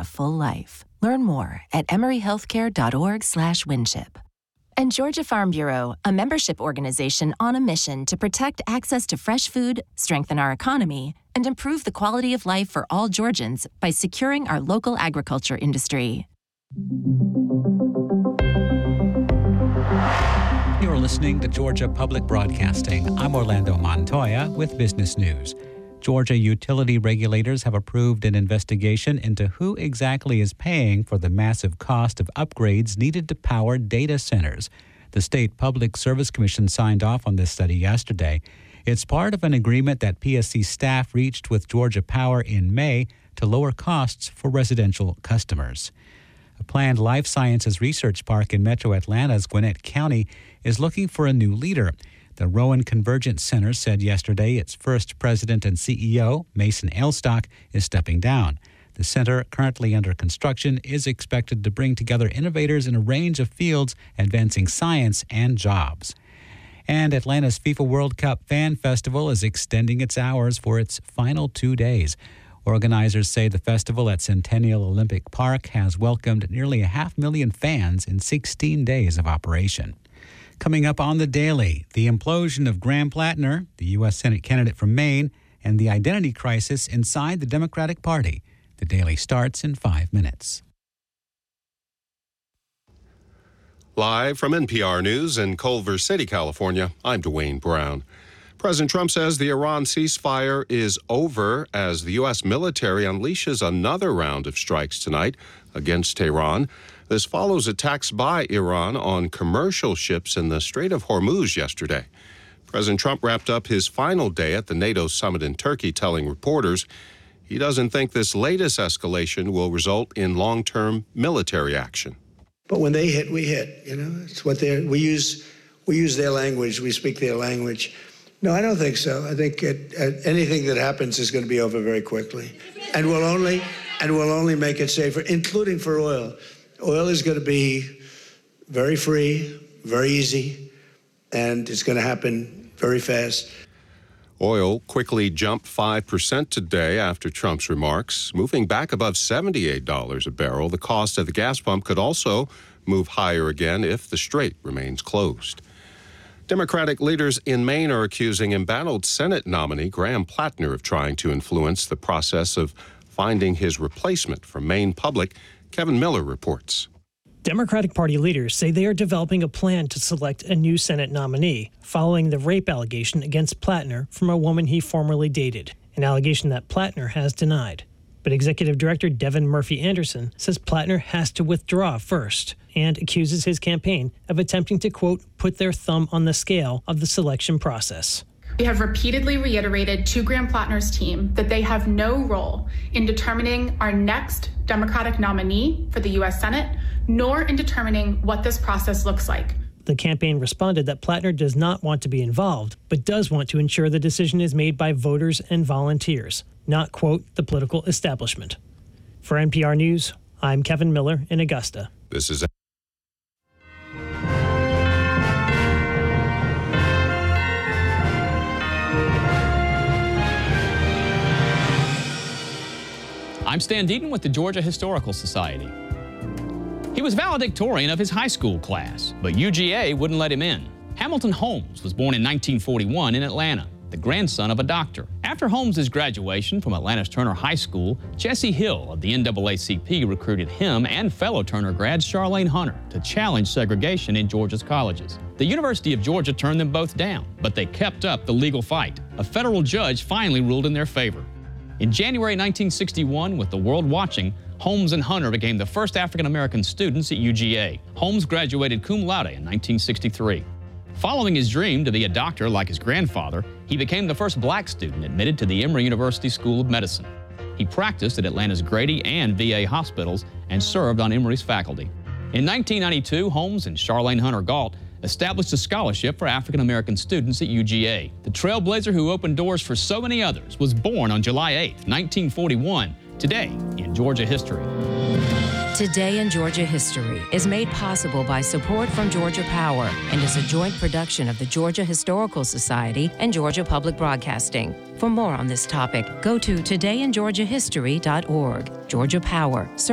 a full life. Learn more at emoryhealthcare.org/winship. And Georgia Farm Bureau, a membership organization on a mission to protect access to fresh food, strengthen our economy, and improve the quality of life for all Georgians by securing our local agriculture industry. You're listening to Georgia Public Broadcasting. I'm Orlando Montoya with Business News. Georgia utility regulators have approved an investigation into who exactly is paying for the massive cost of upgrades needed to power data centers. The State Public Service Commission signed off on this study yesterday. It's part of an agreement that PSC staff reached with Georgia Power in May to lower costs for residential customers. A planned life sciences research park in Metro Atlanta's Gwinnett County is looking for a new leader. The Rowan Convergence Center said yesterday its first president and CEO, Mason Ailstock, is stepping down. The center, currently under construction, is expected to bring together innovators in a range of fields, advancing science and jobs. And Atlanta's FIFA World Cup Fan Festival is extending its hours for its final 2 days. Organizers say the festival at Centennial Olympic Park has welcomed nearly 500,000 fans in 16 days of operation. Coming up on The Daily, the implosion of Graham Plattner, the U.S. Senate candidate from Maine, and the identity crisis inside the Democratic Party. The Daily starts in 5 minutes. Live from NPR News in Culver City, California, I'm Dwayne Brown. President Trump says the Iran ceasefire is over as the U.S. military unleashes another round of strikes tonight against Tehran. This follows attacks by Iran on commercial ships in the Strait of Hormuz yesterday. President Trump wrapped up his final day at the NATO summit in Turkey, telling reporters he doesn't think this latest escalation will result in long-term military action. But when they hit, we hit. You know, it's what we use their language. We speak their language. No, I don't think so. I think anything that happens is going to be over very quickly, and will only make it safer, including for oil. Oil is going to be very free, very easy, and it's going to happen very fast. Oil quickly jumped 5% today after Trump's remarks, moving back above $78 a barrel. The cost at the gas pump could also move higher again if the strait remains closed. Democratic leaders in Maine are accusing embattled Senate nominee Graham Plattner of trying to influence the process of finding his replacement. From Maine Public, Kevin Miller reports. Democratic Party leaders say they are developing a plan to select a new Senate nominee following the rape allegation against Plattner from a woman he formerly dated, an allegation that Plattner has denied. But Executive Director Devin Murphy Anderson says Plattner has to withdraw first and accuses his campaign of attempting to, quote, put their thumb on the scale of the selection process. We have repeatedly reiterated to Graham Plattner's team that they have no role in determining our next Democratic nominee for the U.S. Senate, nor in determining what this process looks like. The campaign responded that Plattner does not want to be involved, but does want to ensure the decision is made by voters and volunteers, not, quote, the political establishment. For NPR News, I'm Kevin Miller in Augusta. This is I'm Stan Deaton with the Georgia Historical Society. He was valedictorian of his high school class, but UGA wouldn't let him in. Hamilton Holmes was born in 1941 in Atlanta, the grandson of a doctor. After Holmes' graduation from Atlanta's Turner High School, Jesse Hill of the NAACP recruited him and fellow Turner grad Charlene Hunter to challenge segregation in Georgia's colleges. The University of Georgia turned them both down, but they kept up the legal fight. A federal judge finally ruled in their favor. In January 1961, with the world watching, Holmes and Hunter became the first African-American students at UGA. Holmes graduated cum laude in 1963. Following his dream to be a doctor like his grandfather, he became the first black student admitted to the Emory University School of Medicine. He practiced at Atlanta's Grady and VA hospitals and served on Emory's faculty. In 1992, Holmes and Charlene Hunter Galt established a scholarship for African-American students at UGA. The trailblazer who opened doors for so many others was born on July 8, 1941, today in Georgia history. Today in Georgia History is made possible by support from Georgia Power and is a joint production of the Georgia Historical Society and Georgia Public Broadcasting. For more on this topic, go to todayingeorgiahistory.org. Georgia Power.